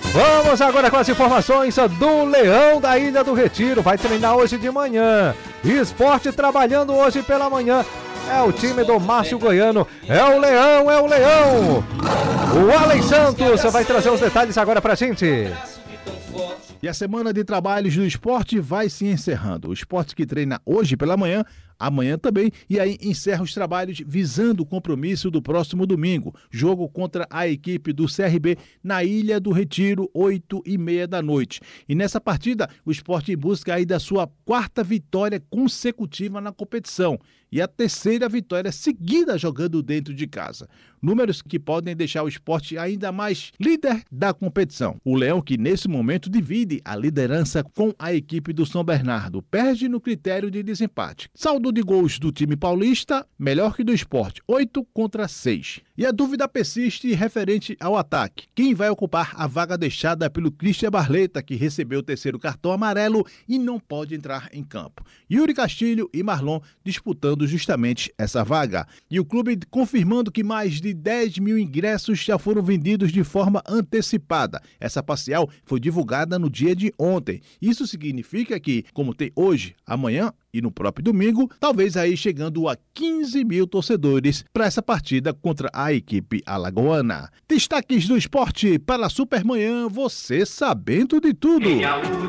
Vamos agora com as informações do Leão da Ilha do Retiro. Vai treinar hoje de manhã. Esporte trabalhando hoje pela manhã. É o time do Márcio Goiano. É o Leão, é o Leão. O Alex Santos vai trazer os detalhes agora pra gente. E a semana de trabalhos do esporte vai se encerrando. O esporte que treina hoje pela manhã, amanhã também, e aí encerra os trabalhos visando o compromisso do próximo domingo. Jogo contra a equipe do CRB na Ilha do Retiro, 8h30 da noite. E nessa partida, o esporte busca aí da sua 4ª vitória consecutiva na competição e a 3ª vitória seguida jogando dentro de casa. Números que podem deixar o esporte ainda mais líder da competição. O Leão, que nesse momento divide a liderança com a equipe do São Bernardo, perde no critério de desempate. Saldo de gols do time paulista, melhor que do esporte, 8-6. E a dúvida persiste referente ao ataque. Quem vai ocupar a vaga deixada pelo Christian Barleta, que recebeu o 3º cartão amarelo e não pode entrar em campo? Yuri Castilho e Marlon disputando justamente essa vaga. E o clube confirmando que mais de 10 mil ingressos já foram vendidos de forma antecipada. Essa parcial foi divulgada no dia de ontem. Isso significa que, como tem hoje, amanhã e no próprio domingo, talvez aí chegando a 15 mil torcedores para essa partida contra a equipe alagoana. Destaques do esporte para a Supermanhã, você sabendo de tudo.